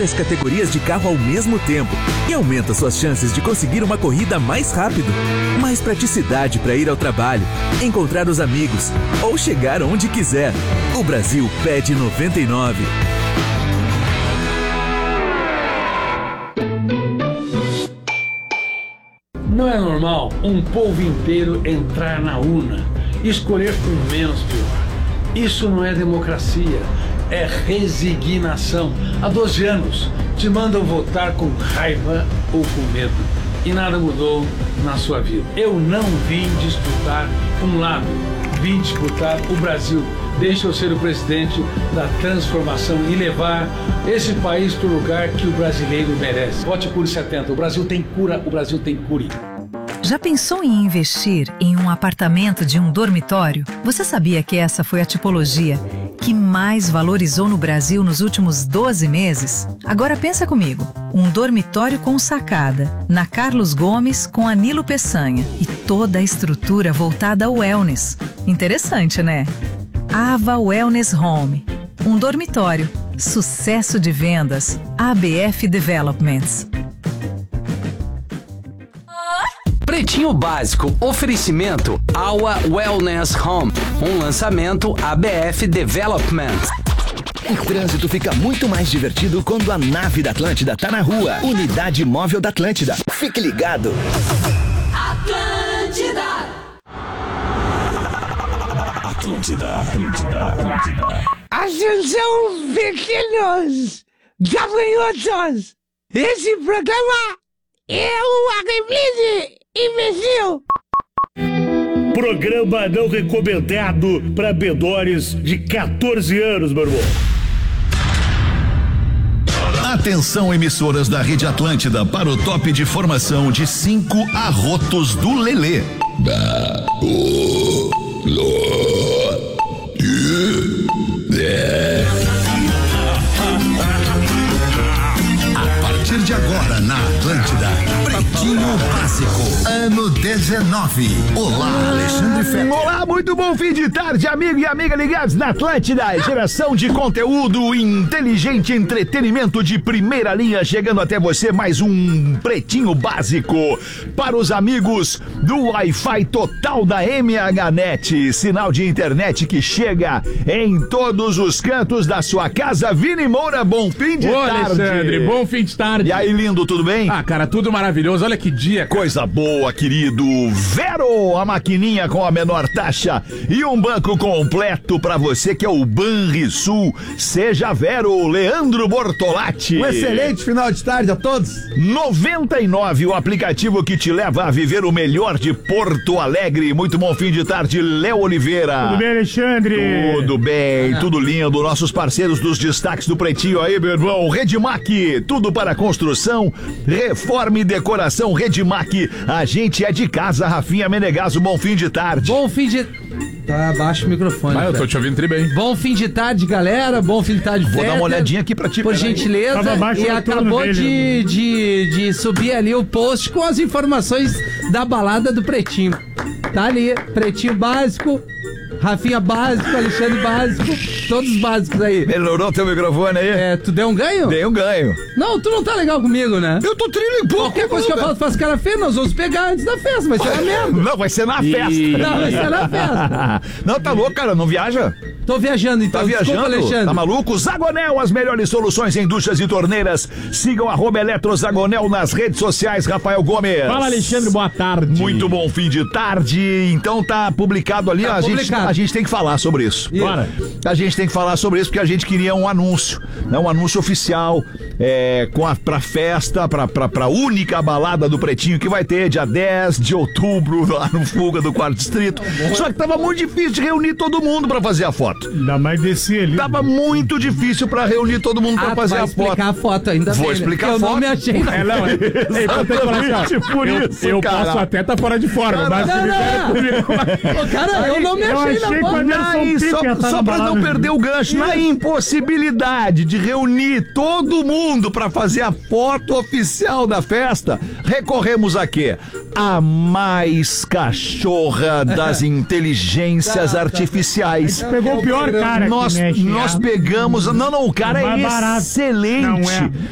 várias categorias de carro ao mesmo tempo e aumenta suas chances de conseguir uma corrida mais rápido. Mais praticidade para ir ao trabalho, encontrar os amigos ou chegar onde quiser. O Brasil pede 99. Não é normal um povo inteiro entrar na urna e escolher por menos pior. Isso não é democracia, é resignação. Há 12 anos te mandam votar com raiva ou com medo e nada mudou na sua vida. Eu não vim disputar um lado, vim disputar o Brasil. Deixa eu ser o presidente da transformação e levar esse país para o lugar que o brasileiro merece. Vote Cure 70. O Brasil tem cura, o Brasil tem cure. Já pensou em investir em um apartamento de um dormitório? Você sabia que essa foi a tipologia que mais valorizou no Brasil nos últimos 12 meses? Agora pensa comigo. Um dormitório com sacada, na Carlos Gomes com a Nilo Peçanha e toda a estrutura voltada ao wellness. Interessante, né? Ava Wellness Home. Um dormitório. Sucesso de vendas. ABF Developments. Pretinho Básico, oferecimento Awa Wellness Home, um lançamento ABF Development. O trânsito fica muito mais divertido quando a nave da Atlântida tá na rua. Unidade Móvel da Atlântida. Fique ligado. Atlântida. Atenção, pequenos gafanhotos! Esse programa é uma reprise imbecil! Programa não recomendado para menores de 14 anos, meu irmão. Atenção, emissoras da Rede Atlântida, para o top de formação de 5 arrotos do Lelê. A partir de agora na Atlântida, Pretinho Básico, ano 19. Olá, Alexandre Fetter. Olá, muito bom fim de tarde, amigo e amiga ligados na Atlântida. Geração de conteúdo inteligente, entretenimento de primeira linha, chegando até você mais um Pretinho Básico para os amigos do Wi-Fi total da MHNet. Sinal de internet que chega em todos os cantos da sua casa. Vini Moura, bom fim de tarde. Alexandre, bom fim de tarde. E aí, lindo, tudo bem? Ah, cara, tudo maravilhoso. Olha que dia. Coisa boa, querido. Vero, a maquininha com a menor taxa e um banco completo pra você que é o Banrisul. Seja Vero, Leandro Bortolatti. Um excelente final de tarde a todos. 99, o aplicativo que te leva a viver o melhor de Porto Alegre. Muito bom fim de tarde, Léo Oliveira. Tudo bem, Alexandre? Tudo bem, tudo lindo. Nossos parceiros dos destaques do Pretinho aí, meu irmão. Redmac, tudo para construção, reforma e decoração. Redmac, a gente é de casa. Rafinha Menegaso, bom fim de tarde. Bom fim de... Tá, baixa o microfone. Mas eu tô te ouvindo tri bem. Bom fim de tarde, galera. Bom fim de tarde, Vou dar uma olhadinha aqui pra ti. Por gentileza. E acabou de subir ali o post com as informações da balada do Pretinho. Tá ali, Pretinho Básico, Rafinha Básico, Alexandre Básico, todos os básicos aí. Melhorou teu microfone aí? É, tu deu um ganho? Dei um ganho. Não, tu não tá legal comigo, né? Eu tô trilho em pouco. Qualquer coisa que eu falo, tu faz cara feia, nós vamos pegar antes da festa, vai ser na merda. Não, vai ser na festa. Não, vai ser na festa. Não, tá louco, cara, não viaja? Tô viajando então, tá viajando? Desculpa, Alexandre. Tá maluco? Zagonel, as melhores soluções em duchas e torneiras. Sigam @eletrozagonel nas redes sociais. Rafael Gomes. Fala, Alexandre, boa tarde. Muito bom fim de tarde. Então tá publicado ali, tá publicado. A gente tem que falar sobre isso. Bora. A gente tem que falar sobre isso porque a gente queria um anúncio, né? Um anúncio oficial pra festa, pra única balada do Pretinho que vai ter dia 10 de outubro lá no Fuga do 4º Distrito. Só que tava muito difícil de reunir todo mundo pra fazer a foto. Ainda mais desse ali. Tava muito difícil pra reunir todo mundo pra fazer a foto. Vou explicar a foto ainda. Vou explicar a foto. Eu não me achei. Eu posso até estar fora de forma, mas... Cara, eu não me achei na foto. Só pra não perder o gancho, na impossibilidade de reunir todo mundo pra fazer a foto oficial da festa, recorremos a quê? A mais cachorra das inteligências artificiais. Pegou o pior cara. Nós pegamos... Não, o cara é excelente.